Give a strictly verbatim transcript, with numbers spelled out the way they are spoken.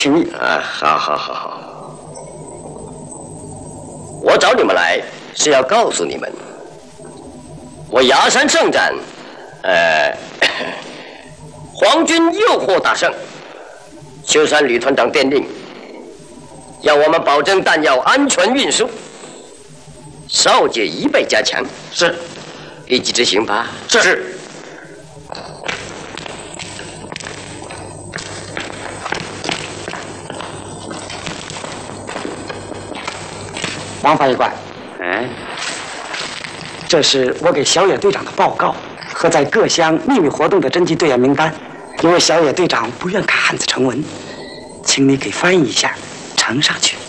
请你啊，好好好好。我找你们来是要告诉你们，我崖山圣战，呃，皇军又获大胜。秋山旅团长电令，要我们保证弹药安全运输，哨戒一倍加强。 是， 立即执行吧。 是。是王法医官， 嗯， 这是我给小野队长的报告和在各乡秘密活动的侦缉队员名单。因为小野队长不愿看汉字成文，请你给翻译一下，呈上去。